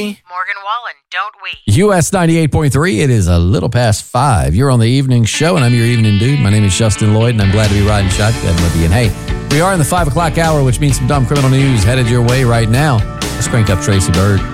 me? Morgan Wallen, don't we? US 98.3, it is a little past 5. You're on the evening show, and I'm your evening dude. My name is Justin Lloyd, and I'm glad to be riding shotgun with you. And hey, we are in the 5 o'clock hour, which means some dumb criminal news headed your way right now. Let's crank up Tracy Bird.